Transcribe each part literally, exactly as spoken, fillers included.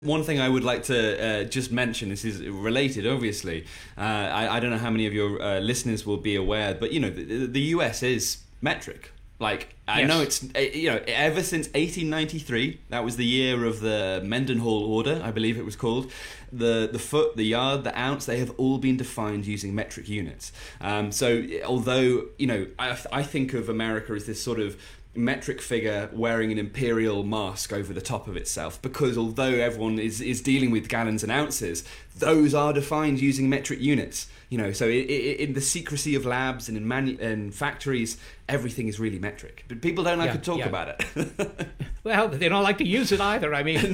One thing I would like to uh, just mention, this is related, obviously. Uh, I, I don't know how many of your uh, listeners will be aware, but, you know, the, the U S is metric. Like, I yes. know it's, you know, ever since eighteen ninety-three, that was the year of the Mendenhall Order, I believe it was called, the, the foot, the yard, the ounce, they have all been defined using metric units. Um, so, although, you know, I, I think of America as this sort of metric figure wearing an imperial mask over the top of itself, because although everyone is, is dealing with gallons and ounces, those are defined using metric units. You know, so it, it, in the secrecy of labs and in manu- and factories, everything is really metric. But people don't like yeah, to talk yeah. about it. Well, they don't like to use it either. I mean,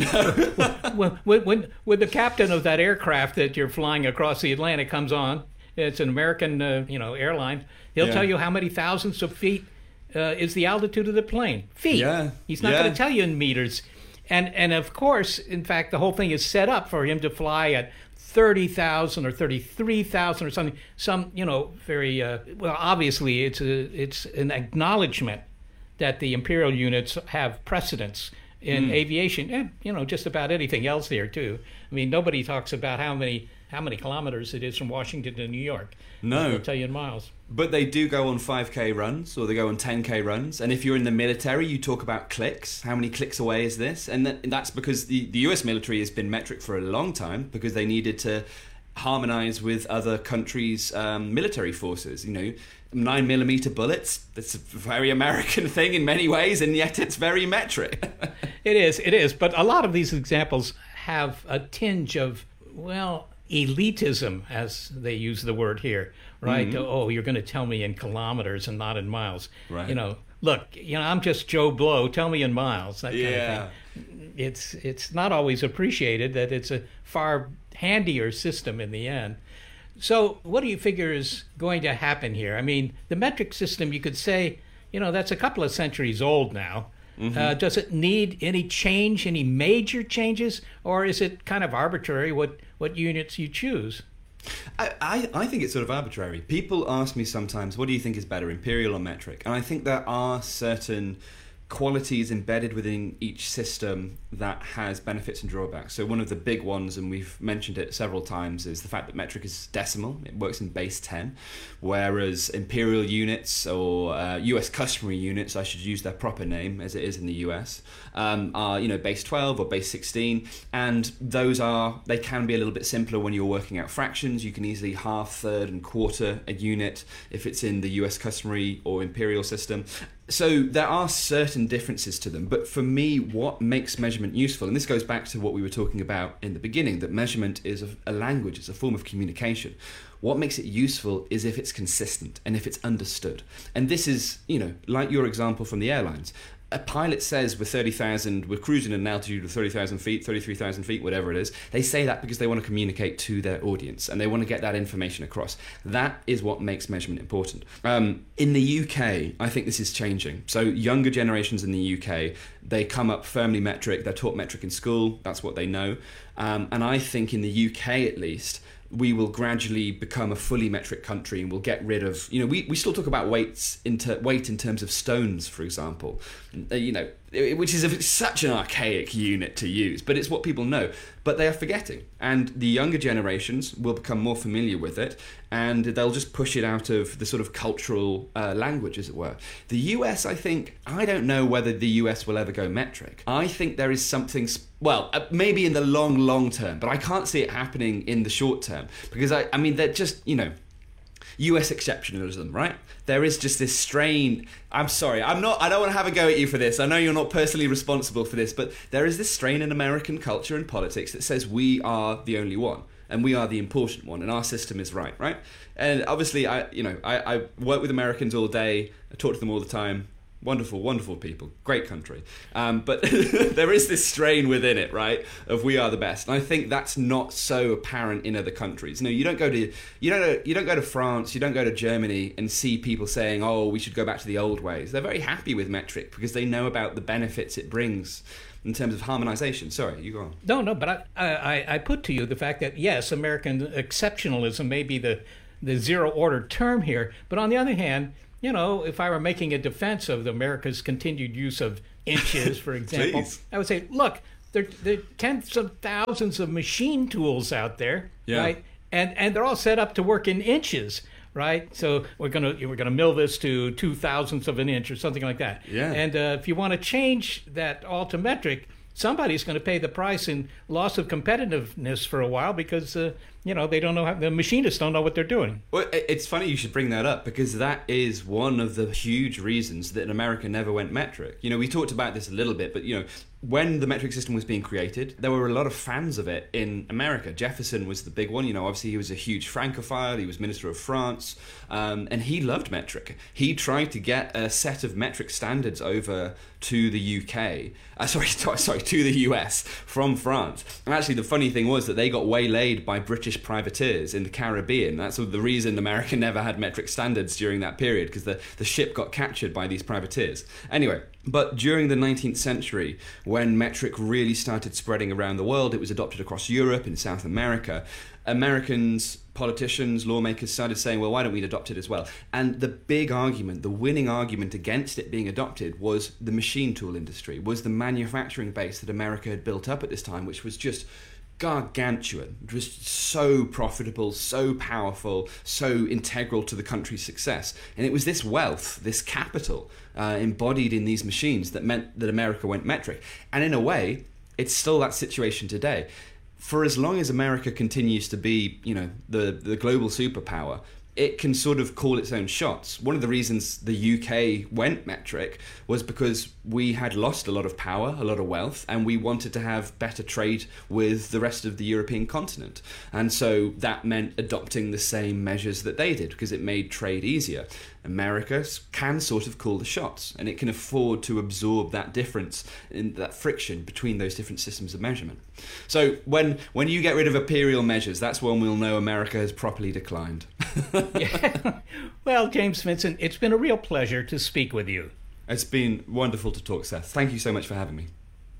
when, when, when, when the captain of that aircraft that you're flying across the Atlantic comes on, it's an American, uh, you know, airline, he'll Yeah. tell you how many thousands of feet Uh, is the altitude of the plane. Feet. Yeah. He's not yeah. going to tell you in meters. And and of course, in fact, the whole thing is set up for him to fly at thirty thousand or thirty-three thousand or something. Some, you know, very, uh, well, obviously it's a, it's an acknowledgement that the imperial units have precedence in Mm. aviation and, you know, just about anything else there too. I mean, nobody talks about how many how many kilometers it is from Washington to New York. No. They'll tell you in miles. But they do go on five K runs, or they go on ten K runs. And if you're in the military, you talk about clicks. How many clicks away is this? And that, that's because the, the U S military has been metric for a long time, because they needed to harmonize with other countries' um, military forces. You know, nine millimeter bullets, that's a very American thing in many ways, and yet it's very metric. It is, it is. But a lot of these examples have a tinge of, well, elitism, as they use the word here, right? Mm-hmm. Oh, you're going to tell me in kilometers and not in miles. Right. You know, look, you know, I'm just Joe Blow. Tell me in miles. That kind Yeah. of thing. It's it's not always appreciated that it's a far handier system in the end. So, what do you figure is going to happen here? I mean, the metric system, you could say, you know, that's a couple of centuries old now. Mm-hmm. Uh, does it need any change, any major changes, or is it kind of arbitrary what, what units you choose? I, I, I think it's sort of arbitrary. People ask me sometimes, what do you think is better, imperial or metric? And I think there are certain qualities embedded within each system that has benefits and drawbacks. So one of the big ones, and we've mentioned it several times, is the fact that metric is decimal. It works in base ten, whereas imperial units or uh, U S customary units, I should use their proper name as it is in the U S, um, are, you know, base twelve or base sixteen, and those are, they can be a little bit simpler when you're working out fractions. You can easily half, third and quarter a unit if it's in the U S customary or imperial system. So there are certain differences to them, but for me, what makes measurement useful, and this goes back to what we were talking about in the beginning, that measurement is a, a language, it's a form of communication. What makes it useful is if it's consistent and if it's understood. And this is, you know, like your example from the airlines. A pilot says we're thirty thousand, we're cruising at an altitude of thirty thousand feet, thirty-three thousand feet, whatever it is. They say that because they want to communicate to their audience and they want to get that information across. That is what makes measurement important. Um, in the U K, I think this is changing. So younger generations in the U K, they come up firmly metric. They're taught metric in school. That's what they know. Um, and I think in the U K, at least, we will gradually become a fully metric country, and we'll get rid of, you know, we, we still talk about weights into weight in terms of stones, for example, uh, you know, which is a, such an archaic unit to use, but it's what people know. But they are forgetting, and the younger generations will become more familiar with it, and they'll just push it out of the sort of cultural uh, language, as it were. The U S, I think, I don't know whether the U S will ever go metric. I think there is something, well, uh, maybe in the long, long term, but I can't see it happening in the short term, because I, I mean, they're just, you know, U S exceptionalism, right? There is just this strain. I'm sorry, I'm not, I don't want to have a go at you for this. I know you're not personally responsible for this, but there is this strain in American culture and politics that says we are the only one and we are the important one and our system is right, right? And obviously, I, you know, I, I work with Americans all day. I talk to them all the time. Wonderful, wonderful people. Great country. Um, but there is this strain within it, right, of we are the best. And I think that's not so apparent in other countries. No, you don't go to you don't you don't go to France, you don't go to Germany and see people saying, "Oh, we should go back to the old ways." They're very happy with metric because they know about the benefits it brings in terms of harmonization. Sorry, you go on. No, no, but I, I, I put to you the fact that, yes, American exceptionalism may be the, the zero-order term here, but on the other hand, you know, if I were making a defense of America's continued use of inches, for example, I would say, look, there, there are tens of thousands of machine tools out there, Yeah. right? And and they're all set up to work in inches, right? So we're gonna we're gonna mill this to two thousandths of an inch or something like that. Yeah. And uh, if you want to change that all to metric, somebody's going to pay the price in loss of competitiveness for a while because uh, you know they don't know how, the machinists don't know what they're doing. Well, it- it's funny you should bring that up because that is one of the huge reasons that America never went metric. You know, we talked about this a little bit, but you know, when the metric system was being created, there were a lot of fans of it in America. Jefferson was the big one. You know, obviously he was a huge Francophile. He was Minister of France, um, and he loved metric. He tried to get a set of metric standards over to the U K. Uh, sorry, sorry, to the U S from France. And actually, the funny thing was that they got waylaid by British privateers in the Caribbean. That's the reason America never had metric standards during that period, because the, the ship got captured by these privateers. Anyway, but during the nineteenth century, when metric really started spreading around the world, it was adopted across Europe and South America. Americans, politicians, lawmakers started saying, well, why don't we adopt it as well? And the big argument, the winning argument against it being adopted was the machine tool industry, was the manufacturing base that America had built up at this time, which was just gargantuan. It was so profitable, so powerful, so integral to the country's success. And it was this wealth, this capital uh, embodied in these machines that meant that America went metric. And in a way, it's still that situation today. For as long as America continues to be, you know, the, the global superpower, it can sort of call its own shots. One of the reasons the U K went metric was because we had lost a lot of power, a lot of wealth, and we wanted to have better trade with the rest of the European continent. And so that meant adopting the same measures that they did, because it made trade easier. America can sort of call the shots, and it can afford to absorb that difference, in that friction between those different systems of measurement. So when when you get rid of imperial measures, that's when we'll know America has properly declined. Yeah. Well, James Vincent, it's been a real pleasure to speak with you. It's been wonderful to talk, Seth. Thank you so much for having me.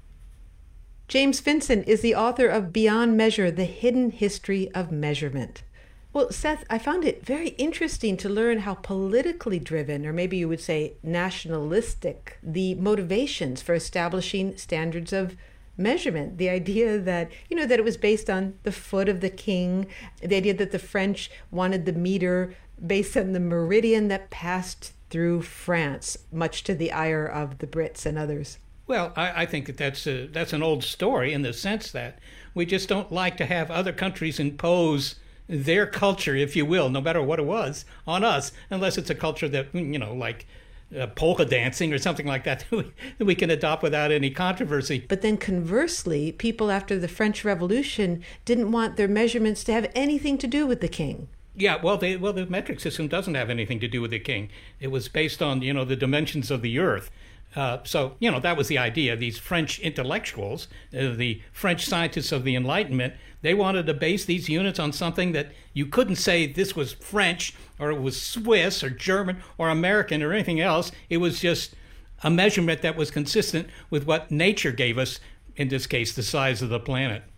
James Vincent is the author of Beyond Measure, The Hidden History of Measurement. Well, Seth, I found it very interesting to learn how politically driven, or maybe you would say nationalistic, the motivations for establishing standards of measurement. The idea that, you know, that it was based on the foot of the king, the idea that the French wanted the meter based on the meridian that passed through France, much to the ire of the Brits and others. Well, I, I think that that's, a, that's an old story in the sense that we just don't like to have other countries impose their culture, if you will, no matter what it was, on us, unless it's a culture that, you know, like uh, polka dancing or something like that, that we, that we can adopt without any controversy. But then conversely, people after the French Revolution didn't want their measurements to have anything to do with the king. Yeah, well, they, well, the metric system doesn't have anything to do with the king. It was based on, you know, the dimensions of the earth. Uh, so, you know, that was the idea. These French intellectuals, uh, the French scientists of the Enlightenment, they wanted to base these units on something that you couldn't say this was French or it was Swiss or German or American or anything else. It was just a measurement that was consistent with what nature gave us, in this case, the size of the planet.